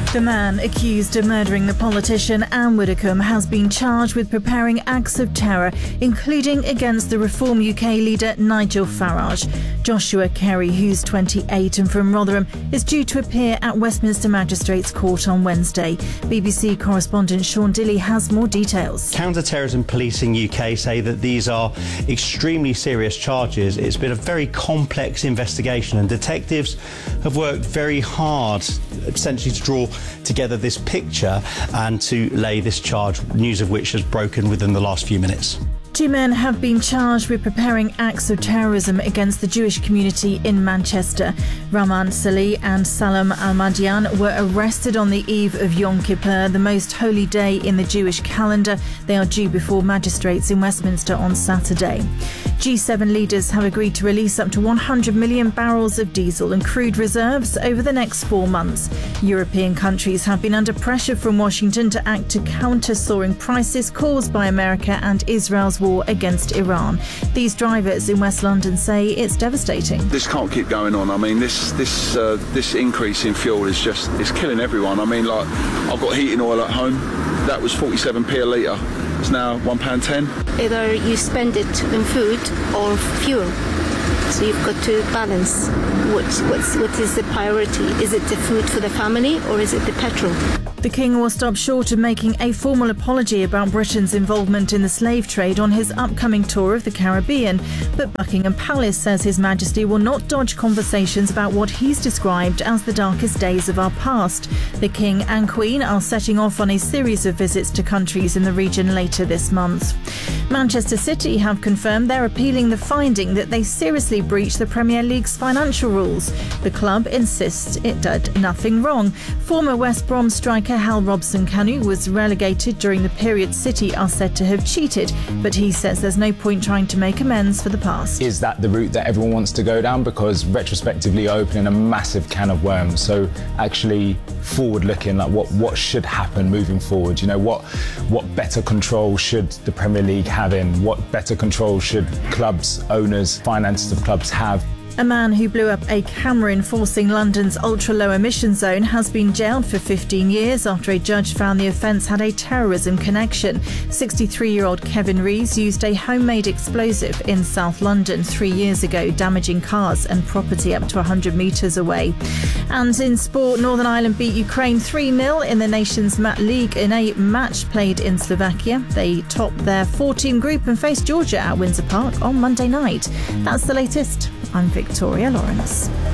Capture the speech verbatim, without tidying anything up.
The man accused of murdering the politician Anne Widdecombe has been charged with preparing acts of terror, including against the Reform U K leader Nigel Farage. Joshua Carey, who's twenty-eight and from Rotherham, is due to appear at Westminster Magistrates Court on Wednesday. B B C correspondent Sean Dilley has more details. Counter-terrorism policing U K say that these are extremely serious charges. It's been a very complex investigation and detectives have worked very hard essentially to draw together this picture and to lay this charge, news of which has broken within the last few minutes. Two men have been charged with preparing acts of terrorism against the Jewish community in Manchester. Rahman Salih and Salam Al-Madian were arrested on the eve of Yom Kippur, the most holy day in the Jewish calendar. They are due before magistrates in Westminster on Saturday. G seven leaders have agreed to release up to one hundred million barrels of diesel and crude reserves over the next four months. European countries have been under pressure from Washington to act to counter soaring prices caused by America and Israel's war against Iran. These drivers in West London say it's devastating. This can't keep going on. I mean, this this uh, this increase in fuel is just it's killing everyone. I mean, like, I've got heating oil at home. That was forty-seven p a litre. It's now one pound ten. Either you spend it in food or fuel. So you've got to balance what, what's, what is the priority. Is it the food for the family or is it the petrol? The King will stop short of making a formal apology about Britain's involvement in the slave trade on his upcoming tour of the Caribbean. But Buckingham Palace says His Majesty will not dodge conversations about what he's described as the darkest days of our past. The King and Queen are setting off on a series of visits to countries in the region later this month. Manchester City have confirmed they're appealing the finding that they seriously breached the Premier League's financial rules. The club insists it did nothing wrong. Former West Brom striker Hal Robson-Kanu was relegated during the period City are said to have cheated, but he says there's no point trying to make amends for the past. Is that the route that everyone wants to go down? Because retrospectively opening a massive can of worms. So actually forward looking, like what, what should happen moving forward? You know, what, what better control should the Premier League have in? What better control should clubs, owners, finances of clubs have? A man who blew up a camera enforcing London's ultra-low emission zone has been jailed for fifteen years after a judge found the offence had a terrorism connection. sixty-three-year-old Kevin Rees used a homemade explosive in South London three years ago, damaging cars and property up to one hundred metres away. And in sport, Northern Ireland beat Ukraine three nil in the nation's Mat League in a match played in Slovakia. They topped their four-team group and faced Georgia at Windsor Park on Monday night. That's the latest. I'm Victoria Lawrence.